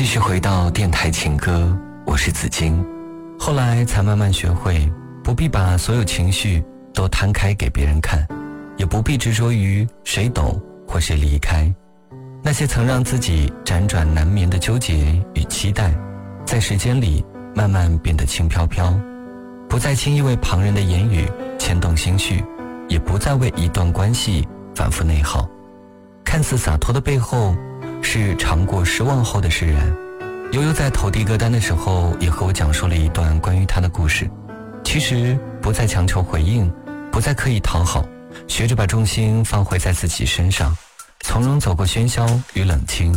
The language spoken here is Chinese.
续回到电台情歌，我是子金。后来才慢慢学会，不必把所有情绪都摊开给别人看，也不必执着于谁懂或谁离开。那些曾让自己辗转难眠的纠结与期待，在时间里慢慢变得轻飘飘，不再轻易为旁人的言语牵动心绪，也不再为一段关系反复内耗。看似洒脱的背后，是尝过失望后的释然。悠悠在投递歌单的时候，也和我讲述了一段关于他的故事。其实不再强求回应，不再刻意讨好，学着把重心放回在自己身上，从容走过喧嚣与冷清，